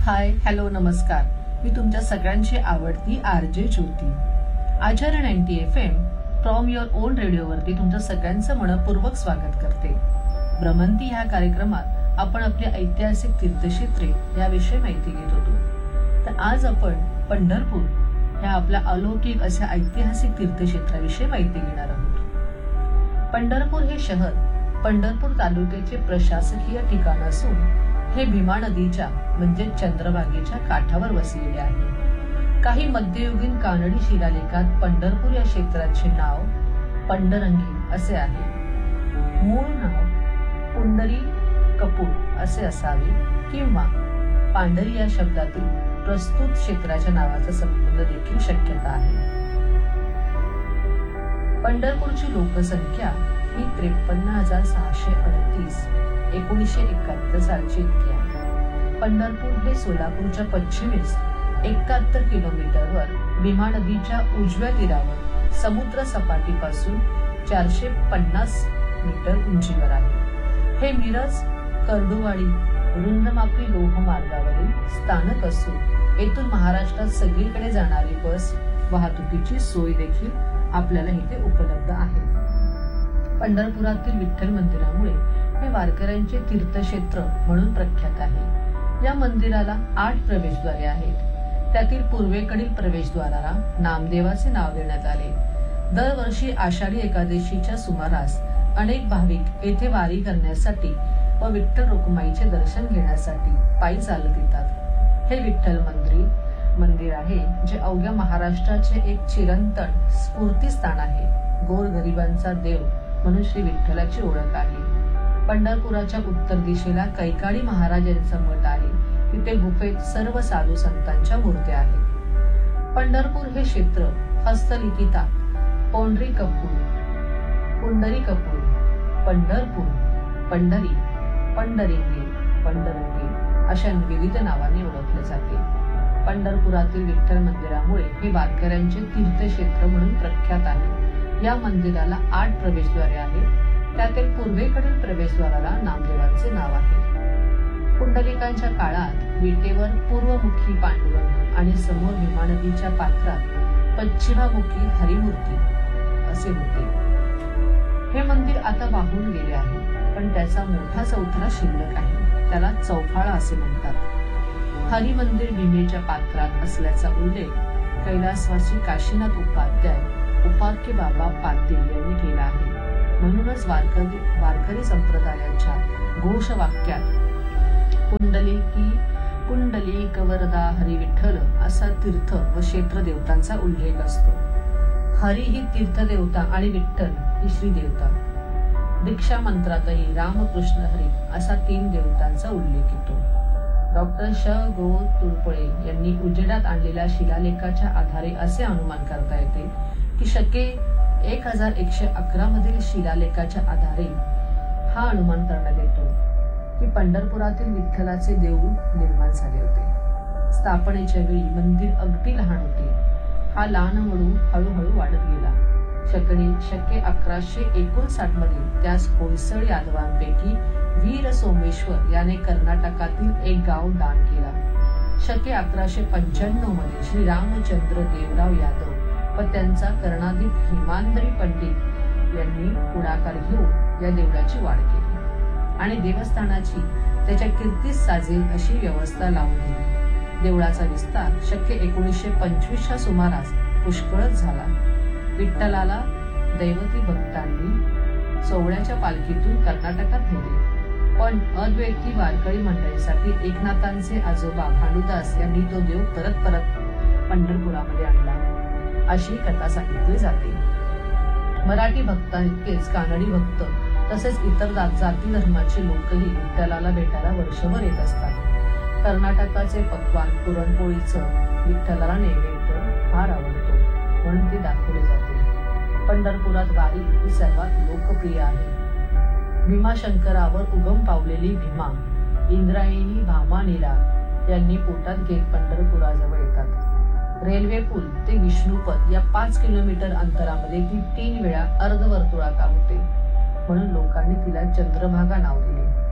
Hi hello नमस्कार. मी तुमच्या सगळ्यांची आवडती RJ Jyoti. Acharya 90 FM from your on रेडिओवरती तुमचं सगळ्यांचं मनपूर्वक स्वागत करते. भ्रमंती ह्या कार्यक्रमात आपण आपली ऐतिहासिक तीर्थक्षेत्रे याविषयी माहिती घेत होतो. तर आज आपण पंढरपूर ह्या आपल्या अलौकिक अशा ऐतिहासिक तीर्थक्षेत्राविषयी माहिती घेणार आहोत. पंढरपूर हे शहर पंढरपूर तालुक्याचे प्रशासकीय ठिकाण असून हे भीमा नदीच्या म्हणजे चंद्रभागेच्या काठावर वसलेले आहे. काही मध्ययुगीन कानडी शिलालेखात पंढरपूर या क्षेत्राचे नाव पंडरंगी असे आहे. मूळ नाव पुंडरी कपूर असे असावे किंवा पांढरी या शब्दातील प्रस्तुत क्षेत्राच्या नावाचा संबंध देखील शक्यता आहे. पंढरपूरची लोकसंख्या ही 53,638 1971 सालची इतकी आहे. पंढरपूर हे सोलापूरच्या पश्चिमेस 71 किलोमीटरवर भीमा नदीच्या उजव्या तीरावर समुद्र सपाटीपासून 450 मीटर उंचीवर आहे. हे मिरज कर्डुवाडी रुंदमापी लोहमार्गावरील स्थानक असून येथून महाराष्ट्रात सगळीकडे जाणारी बस वाहतुकीची सोय देखील आपल्याला इथे उपलब्ध आहे. पंढरपुरातील विठ्ठल मंदिरामुळे हे वारकऱ्यांचे तीर्थक्षेत्र म्हणून प्रख्यात आहे. या मंदिराला 8 प्रवेशद्वारे आहेत. त्यातील पूर्वेकडील प्रवेशद्वाराला नामदेवाचे नाव देण्यात आले. दरवर्षी आषाढी एकादशीच्या सुमारास अनेक भाविक येथे वारी करण्यासाठी व विठ्ठल रुक्माईचे दर्शन घेण्यासाठी पायी चालत येतात. हे विठ्ठल मंदिर आहे जे अवघ्या महाराष्ट्राचे एक चिरंतन स्फूर्तीस्थान आहे. गोरगरिबांचा देव म्हणून श्री विठ्ठलाची ओळख आहे. पंढरपुराच्या उत्तर दिशेला कैकाडी महाराजांचा मठ आहे. तिथे गुफेत सर्व साधू संतांच्या मूर्त्या आहेत. पंढरपूर हे क्षेत्र हस्तलिखितात पुंडरी कपूर, पंढरपूर, पंढरी, पंढरंगी अशा विविध नावाने ओळखले जाते. पंढरपुरातील विठ्ठल मंदिरामुळे हे वारकऱ्यांचे तीर्थक्षेत्र म्हणून प्रख्यात आहे. या मंदिराला 8 प्रवेशद्वारे आहेत. त्यातील पूर्वेकडील प्रवेशद्वाराला नामदेवाचे नाव आहे. पुंडलिकांच्या काळात विटेवर पूर्वमुखी पांडुरंग आणि समोर भीमा नदीच्या पात्रात पश्चिमामुखी हरिमूर्ती असे होते. हे मंदिर आता वाहून गेले आहे, पण त्याचा मोठा चौथरा शिल्लक आहे. त्याला चौफाळा असे म्हणतात. हरी मंदिर भीमेच्या पात्रात असल्याचा उल्लेख कैलासवासी काशीनाथ उपाख्य बाबा पाटील यांनी केला आहे. म्हणूनच वारकरी संप्रदायाच्या घोषवाक्यात पुंडलिक वरदा हरी विठ्ठल असा तीर्थ व क्षेत्र देवतांचा उल्लेख असतो. हरी ही तीर्थदेवता आणि विठ्ठल ही श्री देवता. दीक्षा मंत्रातही रामकृष्ण हरी असा 3 देवतांचा उल्लेख येतो. डॉक्टर श. गो. तुळपुळे यांनी उजेडात आणलेल्या शिलालेखाच्या आधारे असे अनुमान करता येते की शके 1111 मधील शिलालेखाच्या आधारे हा अनुमान करण्यात येतो की पंढरपुरातील विठ्ठलाचे देऊळ निर्माण झाले होते. स्थापनेच्या वेळी मंदिर अगदी लहान होते. हा लहान हळूहळू वाढत गेला. शके 1159 मध्ये त्यास होयसळ यादवांपैकी वीर सोमेश्वर याने कर्नाटकातील एक गाव दान केला. शके 1195 मध्ये श्री रामचंद्र देवराव यादव व त्यांचा कर्णाधिप हेमांद्री पंडित यांनी पुढाकार घेऊन या देवळाची वाढ केली आणि देवस्थानाची त्याच्या कीर्तीस साजेल अशी व्यवस्था लावून दिली. देवळाचा विस्तार शके 1925च्या सुमारास पुष्कळच झाला. विठ्ठलाला दैवती भक्तांनी सोहळ्याच्या पालखीतून कर्नाटकात नेले, पण अद्वैती वारकरी मंडळीसाठी एकनाथांचे आजोबा भानुदास यांनी तो देव परत पंढरपुरामध्ये आणला अशी कथा सांगितली जाते. मराठी भक्तांइतकेच कानडी भक्त तसेच इतर जाती धर्माचे लोकही विठ्ठलाला भेटायला वर्षभर येत असतात. कर्नाटकाचे पक्वान पुरणपोळीचं विठ्ठलाला नैवेद्य फार आवडतो म्हणून ते दाखवले जाते. पंढरपुरात वारी ही सर्वात लोकप्रिय आहे. भीमाशंकरावर उगम पावलेली भीमा इंद्रायणी भामानिरा यांनी पोटात घेत पंढरपुराजवळ येतात. रेल्वे पूल ते विष्णुपद या 5 किलोमीटर अंतरामध्ये ती 3 वेळा अर्धवर्तुळाकार होते, म्हणून लोकांनी तिला चंद्रभागा नाव दिले.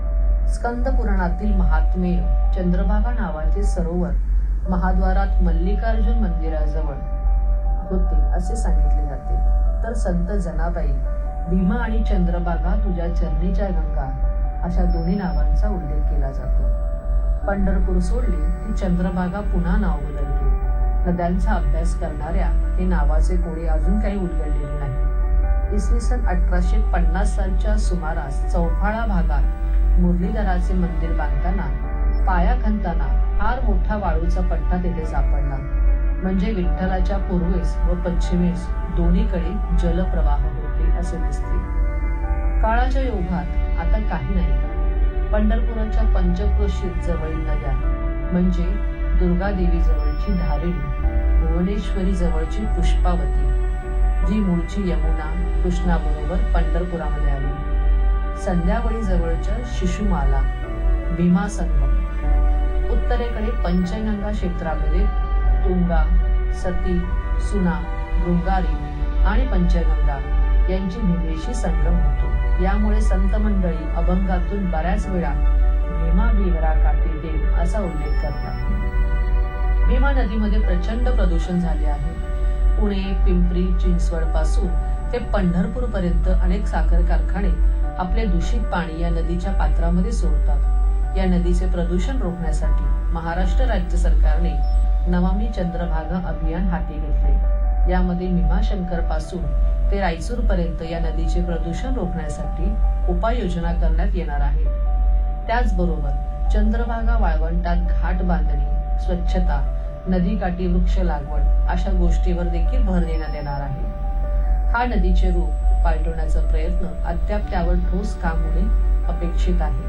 स्कंद पुराणातील महात्मेय चंद्रभागा नावाचे सरोवर महाद्वारात मल्लिकार्जुन मंदिराजवळ होते असे सांगितले जाते. तर संत जनाबाई, भीमा आणि चंद्रभागा तुझ्या चरणीच्या गंगा अशा दोन्ही नावांचा उल्लेख केला जातो. पंढरपूर सोडले की चंद्रभागा पुन्हा नाव बदलते. नद्यांचा अभ्यास करणाऱ्या हे नावाचे कोणी अजून काही उलगडलेले नाही. इसवी सन 1850 सालच्या सुमारास चौफाळा भागात मुरलीधराचे मंदिर बांधताना पाया खणताना फार मोठा वाळूचा पट्टा तेथे सापडला. म्हणजे विठ्ठलाच्या पूर्वेस व पश्चिमेस दोन्हीकडे जलप्रवाह होते असे दिसते. काळाच्या योगात आता काही नाही. पंढरपुराच्या पंचक्रोशीत जवळील नद्या म्हणजे दुर्गादेवी जवळची धारिणी, भुवनेश्वरी जवळची पुष्पावती, जी मूळची यमुना कृष्णाबरोबर पंढरपुरामध्ये आली, संध्यावळी जवळच्या शिशुमाला, भीमा संगम, उत्तरेकडे पंचगंगा क्षेत्रामध्ये तुंगा, सती, सुना, डोंगारी आणि पंचगंगा यांची भीमेशी संगम होतो. यामुळे संत मंडळी अभंगातून बऱ्याच वेळा भीमा भीमरा काठी देव असा उल्लेख करतात. भीमा नदीमध्ये प्रचंड प्रदूषण झाले आहे. पुणे, पिंपरी चिंचवड पासून ते पंढरपूर पर्यंत अनेक साखर कारखाने आपले दूषित पाणी या नदीच्या पात्रामध्ये सोडतात. या नदीचे प्रदूषण रोखण्यासाठी महाराष्ट्र राज्य सरकारने नमामि चंद्रभागा अभियान हाती घेतले. यामध्ये भीमाशंकर पासून ते रायचूर पर्यंत या नदीचे प्रदूषण रोखण्यासाठी उपाययोजना करण्यात येणार आहेत. त्याचबरोबर चंद्रभागा वाळवंटात घाट बांधणी, स्वच्छता, नदीकाठी वृक्ष लागवड अशा गोष्टीवर देखील भर देण्यात येणार आहे. हा नदीचे रूप पालटवण्याचा प्रयत्न अद्याप त्यावर ठोस काम होणे अपेक्षित आहे.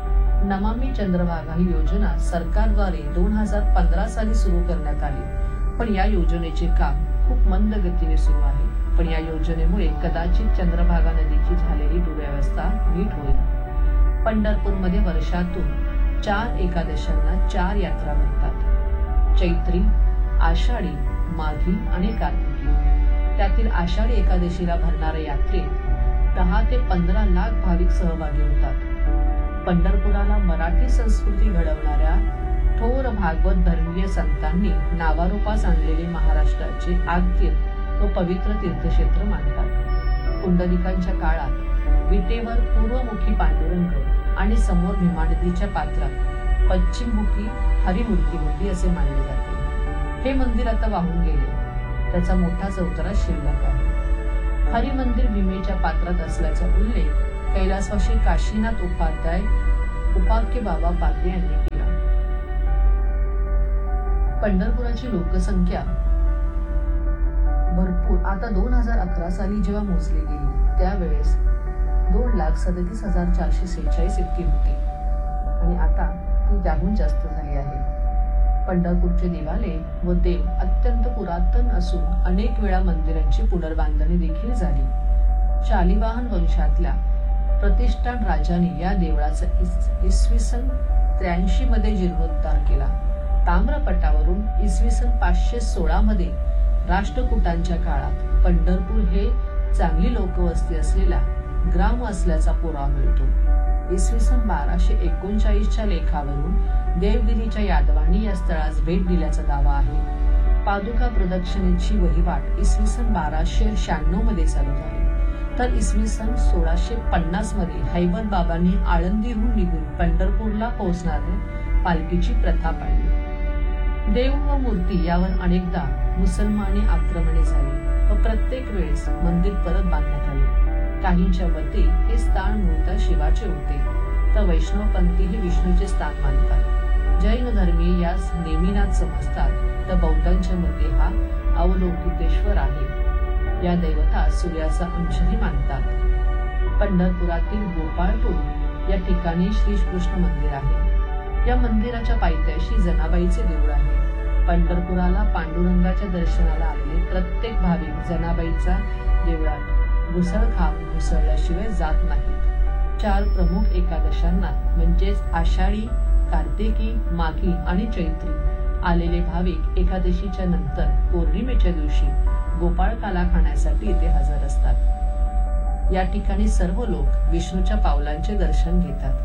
नमामि चंद्रभागा ही योजना सरकारद्वारे 2015 साली सुरू करण्यात आली. पण या योजनेचे काम खूप मंद गतीने सुरू आहे. पण या योजनेमुळे कदाचित चंद्रभागा नदीची झालेली दुर्व्यवस्था नीट होईल. पंढरपूरमध्ये वर्षातून 4 एकादशांना 4 यात्रा भरतात. चैत्री, आषाढी, माघी आणि कार्तिकी. त्यातील आषाढी एकादशीला भरणाऱ्या यात्रेत 10 ते 15 लाख भाविक सहभागी होतात. पंढरपुराला मराठी संस्कृती घडवणाऱ्या थोर भागवत धर्मीय संतांनी नावारूपास आणलेले महाराष्ट्राचे आद्य व पवित्र तीर्थक्षेत्र मानतात. पुंडलिकांच्या काळात विटेवर पूर्वमुखी पांडुरंग आणि समोर भीमा नदीच्या पात्रात पश्चिममुखी हरिमूर्ती होती असे मानले जाते. हे मंदिर आता वाहून गेले. त्याचा मोठा चौतरा शिल्लक आहे. हरिमंदिर भीमेच्या पात्रात असल्याचा उल्लेख कैलासवासी काशीनाथ उपाख्य बाबा पाध्ये यांनी केला. पंढरपुराची लोकसंख्या भरपूर आता 2011 साली जेव्हा मोजली गेली त्यावेळेस 2,37,446 इतकी होती आणि आता ती त्याहून जास्त झाली आहे. पंढरपूरचे देवालय व देव अत्यंत पुरातन असून अनेक वेळा मंदिरांची पुनर्बांधणी देखील झाली. शालिवाहन वंशातल्या प्रतिष्ठान राजाने या देवळाचा इसवी सन 83 मध्ये जीर्णोद्धार केला. ताम्रपटावरून इसवी सन 516 मध्ये राष्ट्रकूटांच्या काळात पंढरपूर हे चांगली लोकवस्ती असलेला ग्राम असल्याचा पुरावा मिळतो. इसवी सन 1239च्या लेखावरून देवगिरीच्या यादवांनी या स्थळास भेट दिल्याचा दावा आहे. पादुका प्रदक्षिणेची वहिवाट इसवी सन 1296 मध्ये चालू झाली. तर इसवी सन 1650 मध्ये हैबत बाबांनी आळंदीहून निघून पंढरपूरला पोहोचणाऱ्या पालखीची प्रथा पाळली. देव व मूर्ती यावर अनेकदा मुसलमानी आक्रमणे झाली व प्रत्येक वेळेस मंदिर परत बांधण्यात आले. काहींच्या मते हे स्थान मूळतः शिवाचे होते तर वैष्णवपंथी हे विष्णूचे स्थान मानतात. जैन धर्मीय यास नेमिनाथ समजतात तर बौद्धांच्या मते हा अवलोकितेश्वर आहे. या दैवता सूर्याचा अंशही मानतात. पंढरपुरातील गोपाळपूर या ठिकाणी श्रीकृष्ण मंदिर आहे. या मंदिराच्या पायथ्याशी जनाबाईचे देऊळ आहे. पंढरपुराला पांडुरंगाच्या दर्शनाला आलेले प्रत्येक भाविक जनाबाईचा देवळात घुसळल्याशिवाय जात नाहीत. 4 प्रमुख एकादशांना म्हणजेच आषाढी, कार्तिकी, माघी आणि चैत्री आलेले भाविक एकादशीच्या नंतर पौर्णिमेच्या दिवशी गोपाळकाला खाण्यासाठी इथे हजर असतात. या ठिकाणी सर्व लोक विष्णूच्या पावलांचे दर्शन घेतात.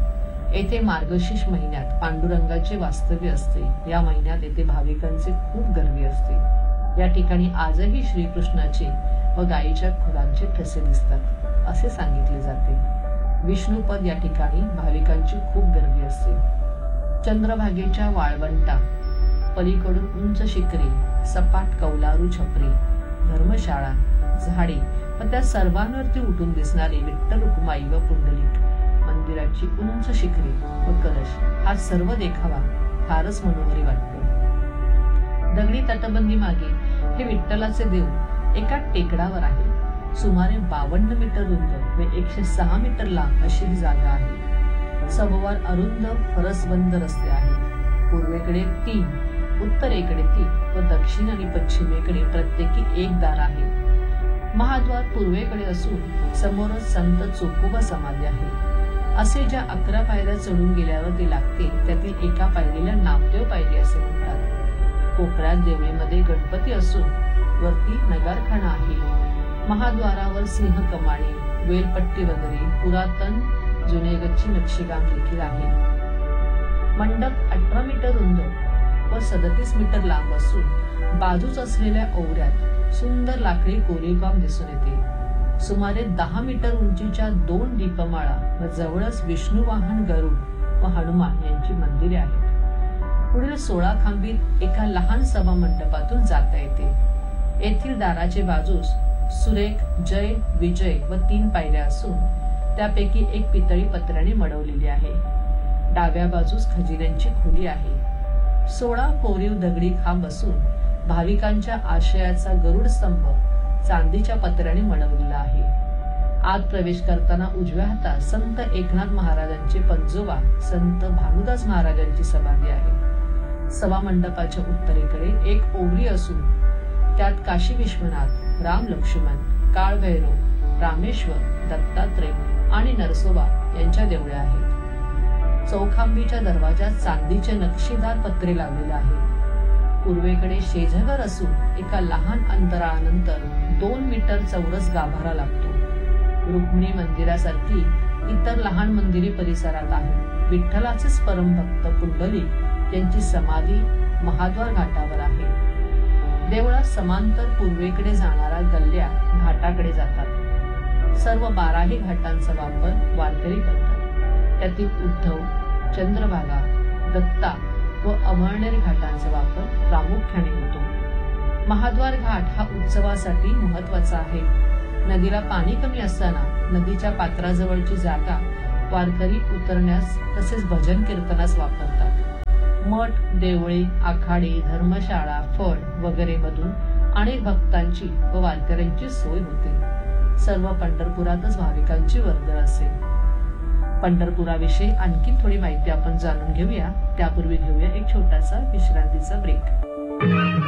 येथे मार्गशीर्ष महिन्यात पांडुरंगाचे वास्तव्य असते. या महिन्यात येथे भाविकांचे खूप गर्दी असते. या ठिकाणी आजही श्रीकृष्णाचे व गायीच्या खुरांचे ठसे दिसतात असे सांगितले जाते. विष्णुपद या ठिकाणी भाविकांची खूप गर्दी असते. चंद्रभागेच्या वाळवंटा पलीकडून उंच शिखरे, सपाट कौलारू छपरी, धर्मशाळा, झाडे व त्या सर्वांवरती उठून दिसणारे विठ्ठल रुक्माई व पुंडलिक, मंदिराची उंच शिखरे व कलश हा सर्व देखावा फारच मनोहरी वाटतो. दगडी तटबंदी मागे हे विठ्ठलाचे देऊळ एका टेकडावर आहे. सुमारे 52 मीटर रुंद व 106 मीटर लांब अशी ही जागा आहे. सभोवार अरुंद फरसबंद रस्ते आहेत. पूर्वेकडे 3, उत्तरेकडे 3 व दक्षिण आणि पश्चिमेकडे प्रत्येकी 1 दार आहे. महाद्वार पूर्वेकडे असून समोरच संत चोखोबा समाधी आहे. असे ज्या 11 पायऱ्या चढून गेल्यावर ते लागते त्यातील एका पायरीला नामदेव पायरी असे म्हणतात. कोपऱ्यात देवळीमध्ये गणपती असून वरती नगारखाना आहे. महाद्वारावर सिंह कमाणी, वेलपट्टी वगैरे पुरातन जुनेगच्ची नक्षीकाम देखील आहे. मंडप 18 मीटर रुंद व 37 मीटर लांब असून बाजूच असलेल्या ओवऱ्यात सुंदर लाकडी कोरीवकाम दिसून येते. सुमारे 10 मीटर उंचीच्या 2 दीपमाळा व जवळच विष्णुवाहन गरुड व हनुमान यांची मंदिरे आहेत. पुढील 16 खांबीत एका लहान सभा मंडपातून जाता येते. येथील दाराचे बाजूस सुरेख जय विजय व 3 पायऱ्या असून त्यापैकी एक पितळी पत्र्याने मडवलेली आहे. डाव्या बाजूस खजिन्यांची खोली आहे. 16 कोरीव दगडी खांब असून भाविकांच्या आशयाचा गरुड स्तंभ चांदीच्या पत्र्याने मडवलेला आहे. आत प्रवेश करताना उजव्या हातात संत एकनाथ महाराजांचे पंजोबा संत भानुदास महाराजांची समाधी आहे. सभा मंडपाच्या उत्तरेकडे एक ओवरी असून त्यात काशी विश्वनाथ, राम लक्ष्मण, काळभैरव, रामेश्वर, दत्तात्रय आणि नरसोबा यांच्या देवळ्या आहेत. चौखांबीच्या दरवाजात चांदीचे नक्षीदार पत्रे लावलेले आहे. पूर्वेकडे शेजघर असून एका लहान अंतराळानंतर 2 मीटर चौरस गाभारा लागतो. रुक्मिणी मंदिरासारखी इतर लहान मंदिरे परिसरात आहेत. विठ्ठलाचेच परमभक्त पुंडलिक यांची समाधी महाद्वार घाटावर आहे. देवळात समांतर पूर्वेकडे जाणारा गल्ल्या घाटाकडे जातात. सर्व 12ही घाटांचा वापर वारकरी करतात. त्यातील उद्धव, चंद्रभागा, दत्ता व अमळनेर घाटांचा वापर प्रामुख्याने होतो. महाद्वार घाट हा उत्सवासाठी महत्वाचा आहे. नदीला पाणी कमी असताना नदीच्या पात्राजवळची जागा वारकरी उतरण्यास तसेच भजन कीर्तनास वापरतात. मठ, देवळे, आखाडे, धर्मशाळा, फळ वगैरे मधून अनेक भक्तांची व वारकऱ्यांची सोय होते. सर्व पंढरपुरातच भाविकांची वर्दळ असेल. पंढरपुराविषयी आणखी थोडी माहिती आपण जाणून घेऊया. त्यापूर्वी घेऊया एक छोटासा विश्रांतीचा ब्रेक.